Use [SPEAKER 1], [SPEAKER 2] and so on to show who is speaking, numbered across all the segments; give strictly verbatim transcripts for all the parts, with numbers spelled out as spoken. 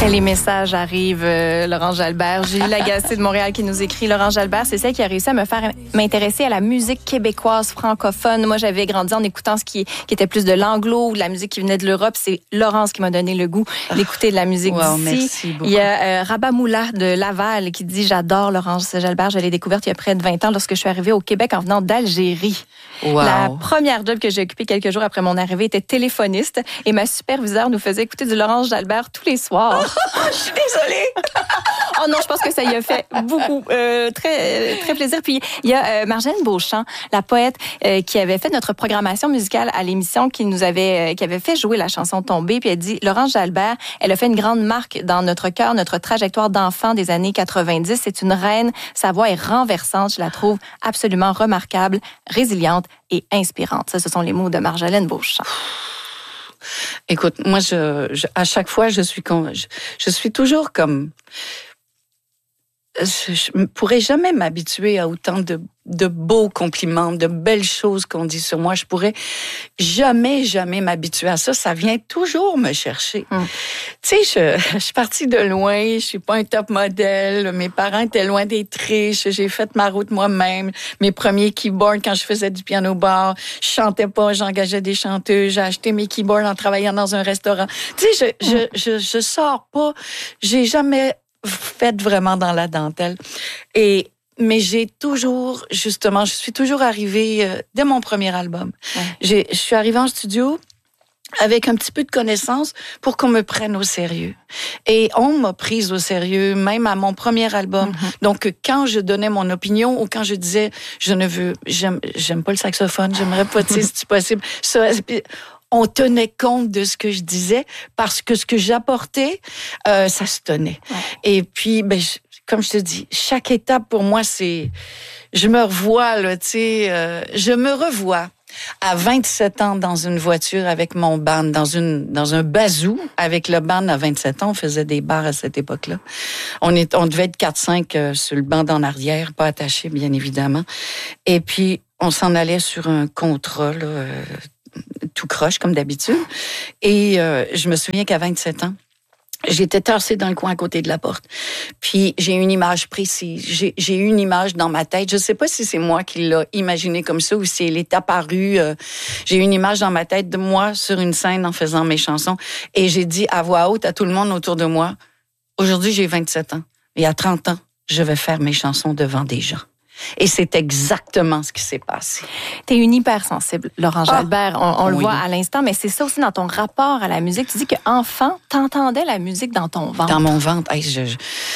[SPEAKER 1] Et les messages arrivent, euh, Laurent Jalbert. Julie Lagacé de Montréal qui nous écrit. Laurent Jalbert, c'est celle qui a réussi à me faire m'intéresser à la musique québécoise francophone. Moi, j'avais grandi en écoutant ce qui, qui était plus de l'anglo ou de la musique qui venait de l'Europe. C'est Laurence qui m'a donné le goût d'écouter de la musique
[SPEAKER 2] wow,
[SPEAKER 1] d'ici.
[SPEAKER 2] Merci beaucoup.
[SPEAKER 1] Il y a euh, Rabat Moula de Laval qui dit « J'adore Laurence Jalbert. Je l'ai découverte il y a près de vingt ans lorsque je suis arrivée au Québec en venant d'Algérie.
[SPEAKER 2] Wow.
[SPEAKER 1] La première job que j'ai occupée quelques jours après mon arrivée était téléphoniste et ma superviseure nous faisait écouter du Laurence Jalbert tous les soirs.
[SPEAKER 2] Je suis désolée.
[SPEAKER 1] Oh non, je pense que ça y a fait beaucoup, euh, très, très plaisir. Puis il y a euh, Marjolaine Beauchamp, la poète, euh, qui avait fait notre programmation musicale à l'émission, qui nous avait, euh, qui avait fait jouer la chanson Tombée. Puis elle dit, Laurence Jalbert, elle a fait une grande marque dans notre cœur, notre trajectoire d'enfant des années quatre-vingt-dix. C'est une reine. Sa voix est renversante. Je la trouve absolument remarquable, résiliente et inspirante. Ça, ce sont les mots de Marjolaine Beauchamp.
[SPEAKER 2] Écoute, moi, je, je, à chaque fois, je suis, je, je suis toujours comme... Je ne pourrais jamais m'habituer à autant de, de beaux compliments, de belles choses qu'on dit sur moi. Je pourrais jamais, jamais m'habituer à ça. Ça vient toujours me chercher. Mm. Tu sais, je, je suis partie de loin. Je suis pas un top modèle. Mes parents étaient loin d'être riches. J'ai fait ma route moi-même. Mes premiers keyboards quand je faisais du piano bar. Je chantais pas, j'engageais des chanteuses. J'ai acheté mes keyboards en travaillant dans un restaurant. Tu sais, je, mm. je, je, je sors pas. J'ai jamais fait vraiment dans la dentelle. Et, mais j'ai toujours, justement, je suis toujours arrivée euh, dès mon premier album. Ouais. J'ai, je suis arrivée en studio avec un petit peu de connaissances pour qu'on me prenne au sérieux. Et on m'a prise au sérieux, même à mon premier album. Mm-hmm. Donc, quand je donnais mon opinion ou quand je disais, je ne veux, j'aime, j'aime pas le saxophone, j'aimerais pas, tu sais, si c'est possible, ça, on tenait compte de ce que je disais parce que ce que j'apportais, euh, ça se tenait. Ouais. Et puis, ben, je, comme je te dis, chaque étape pour moi, c'est... Je me revois, là, tu sais, euh, je me revois à vingt-sept ans dans une voiture avec mon band, dans, une, dans un bazou avec le band à vingt-sept ans. On faisait des bars à cette époque-là. On, est, on devait être quatre cinq euh, sur le banc en arrière, pas attachés, bien évidemment. Et puis, on s'en allait sur un contrat, là, euh, tout croche, comme d'habitude. Et euh, je me souviens qu'à vingt-sept ans, j'étais tassée dans le coin à côté de la porte. Puis, j'ai une image précise. J'ai, j'ai une image dans ma tête. Je sais pas si c'est moi qui l'ai imaginée comme ça ou si elle est apparue. Euh, j'ai une image dans ma tête de moi sur une scène en faisant mes chansons. Et j'ai dit à voix haute à tout le monde autour de moi, aujourd'hui, j'ai vingt-sept ans. Et à trente ans, je vais faire mes chansons devant des gens. Et c'est exactement ce qui s'est passé.
[SPEAKER 1] T'es une hypersensible, Laurent Jalbert. Ah, on on oui. le voit à l'instant, mais c'est ça aussi dans ton rapport à la musique. Tu dis qu'enfant, t'entendais la musique dans ton ventre.
[SPEAKER 2] Dans mon ventre. Hey, je, je...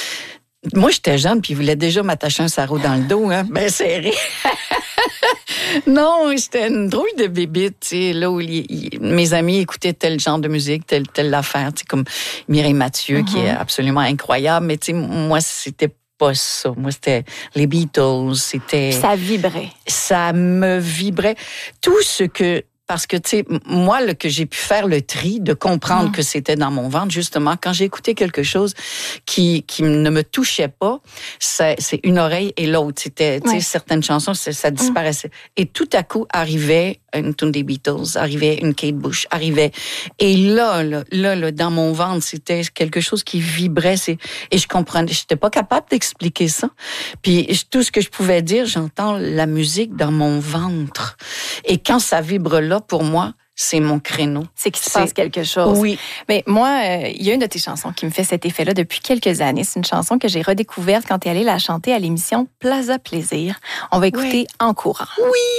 [SPEAKER 2] Moi, j'étais jeune, puis il voulait déjà m'attacher un sarrau dans le dos, hein, bien serré. Non, c'était une drôle de bébite, tu sais, là où il, il, mes amis écoutaient tel genre de musique, telle, telle affaire, tu sais, comme Mireille Mathieu, mm-hmm. qui est absolument incroyable, mais tu sais, moi, c'était pas ça. Moi, c'était les Beatles, c'était...
[SPEAKER 1] Ça vibrait.
[SPEAKER 2] Ça me vibrait. Tout ce que... Parce que, tu sais, moi, là, que j'ai pu faire le tri, de comprendre mmh. que c'était dans mon ventre, justement, quand j'ai écouté quelque chose qui, qui ne me touchait pas, c'est, c'est une oreille et l'autre. C'était, tu sais, ouais. certaines chansons, ça disparaissait. Mmh. Et tout à coup, arrivait une tune des Beatles, arrivait une Kate Bush, arrivait. Et là, là, là, là dans mon ventre, c'était quelque chose qui vibrait. C'est, et je comprenais, j'étais pas capable d'expliquer ça. Puis, tout ce que je pouvais dire, j'entends la musique dans mon ventre. Et quand ça vibre là, pour moi, c'est mon créneau.
[SPEAKER 1] C'est qu'il se passe quelque chose.
[SPEAKER 2] Oui.
[SPEAKER 1] Mais moi, il euh, y a une de tes chansons qui me fait cet effet-là depuis quelques années. C'est une chanson que j'ai redécouverte quand tu es allée la chanter à l'émission Plaza Plaisir. On va écouter
[SPEAKER 2] oui.
[SPEAKER 1] En courant.
[SPEAKER 2] Oui.